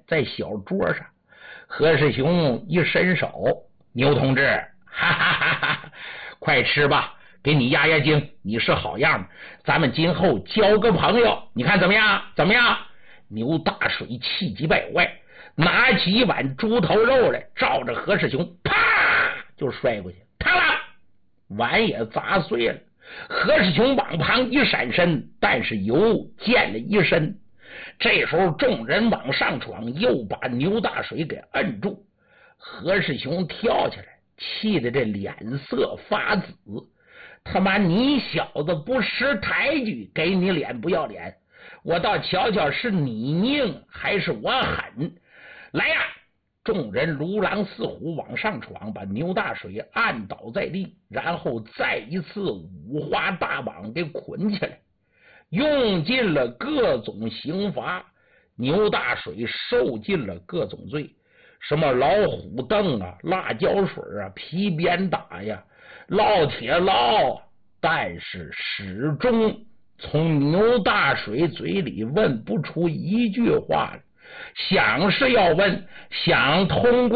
在小桌上。何世雄一伸手，牛同志，哈哈哈哈，快吃吧，给你压压惊，你是好样的，咱们今后交个朋友，你看怎么样？怎么样？牛大水气急败坏，拿起一碗猪头肉来，照着何世雄啪就摔过去，啪啦，碗也砸碎了。何世雄往旁一闪身，但是油溅了一身。这时候众人往上闯，又把牛大水给摁住。何世雄跳起来，气得这脸色发紫，他妈你小子不识抬举，给你脸不要脸，我倒瞧瞧是你硬还是我狠。来呀！众人如狼似虎往上闯，把牛大水按倒在地，然后再一次五花大绑给捆起来，用尽了各种刑罚。牛大水受尽了各种罪，什么老虎凳啊、辣椒水啊、皮鞭打呀、烙铁烙，但是始终从牛大水嘴里问不出一句话来。想是要问，想通过